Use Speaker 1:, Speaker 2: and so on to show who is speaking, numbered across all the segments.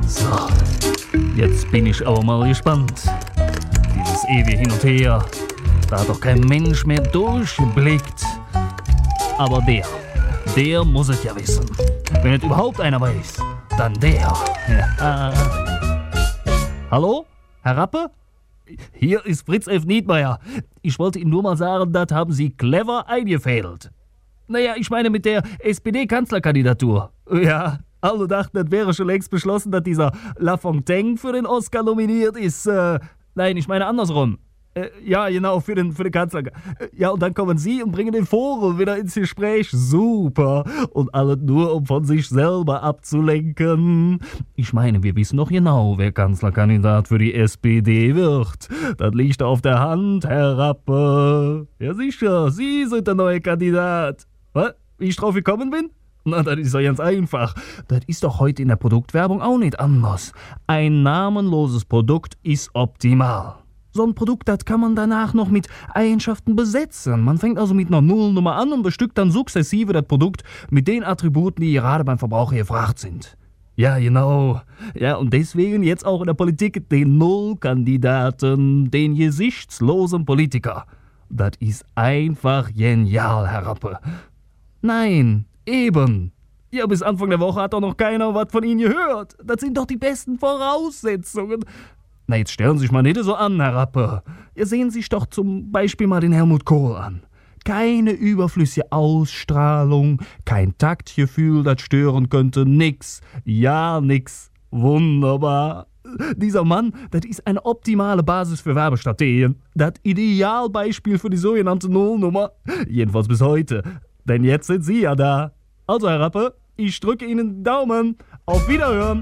Speaker 1: So, jetzt bin ich aber mal gespannt. Dieses ewige Hin und Her, da hat doch kein Mensch mehr durchgeblickt. Aber der muss es ja wissen. Wenn es überhaupt einer weiß, dann der. Ja. Hallo, Herr Rappe? Hier ist Fritz F. Niedmeyer. Ich wollte Ihnen nur mal sagen, das haben Sie clever eingefädelt. Naja, ich meine mit der SPD-Kanzlerkandidatur. Ja, alle dachten, das wäre schon längst beschlossen, dass dieser Lafontaine für den Oscar nominiert ist. Nein, ich meine andersrum. Ja, genau, für den Kanzler. Ja, und dann kommen Sie und bringen den Vogel wieder ins Gespräch. Super. Und alles nur, um von sich selber abzulenken. Ich meine, wir wissen doch genau, wer Kanzlerkandidat für die SPD wird. Das liegt auf der Hand, Herr Rappe. Ja, sicher, Sie sind der neue Kandidat. Was? Wie ich drauf gekommen bin? Na, das ist doch ganz einfach. Das ist doch heute in der Produktwerbung auch nicht anders. Ein namenloses Produkt ist optimal. So ein Produkt, das kann man danach noch mit Eigenschaften besetzen. Man fängt also mit einer Nullnummer an und bestückt dann sukzessive das Produkt mit den Attributen, die gerade beim Verbraucher gefragt sind. Ja, genau. Ja, und deswegen jetzt auch in der Politik den Nullkandidaten, den gesichtslosen Politiker. Das ist einfach genial, Herr Rappe. Nein, eben. Ja, bis Anfang der Woche hat doch noch keiner was von Ihnen gehört. Das sind doch die besten Voraussetzungen. Na, jetzt stellen Sie sich mal nicht so an, Herr Rappe. Ja, sehen Sie sich doch zum Beispiel mal den Helmut Kohl an. Keine überflüssige Ausstrahlung, kein Taktgefühl, das stören könnte, nix. Ja, nix. Wunderbar. Dieser Mann, das ist eine optimale Basis für Werbestrategien. Das Idealbeispiel für die sogenannte Nullnummer. Jedenfalls bis heute. Denn jetzt sind Sie ja da. Also, Herr Rappe, ich drücke Ihnen den Daumen. Auf Wiederhören.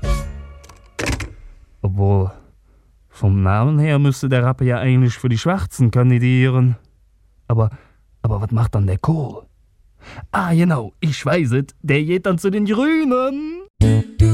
Speaker 1: Obwohl, vom Namen her müsste der Rappe ja eigentlich für die Schwarzen kandidieren. Aber was macht dann der Kohl? Ah, genau, ich weiß es. Der geht dann zu den Grünen.